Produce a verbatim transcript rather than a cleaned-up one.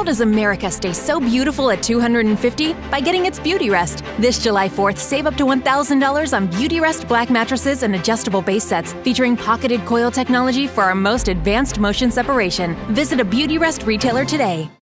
How does America stay so beautiful at two hundred fifty? By getting its Beauty Rest. This July fourth, save up to one thousand dollars on Beauty Rest black mattresses and adjustable base sets featuring pocketed coil technology for our most advanced motion separation. Visit a Beauty Rest retailer today.